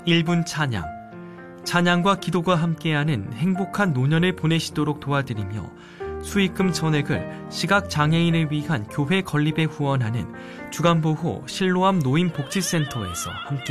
1분 찬양. 찬양과 기도가 함께하는 행복한 노년을 보내시도록 도와드리며 수익금 전액을 시각장애인을 위한 교회 건립에 후원하는 주간보호 실로암 노인복지센터에서 함께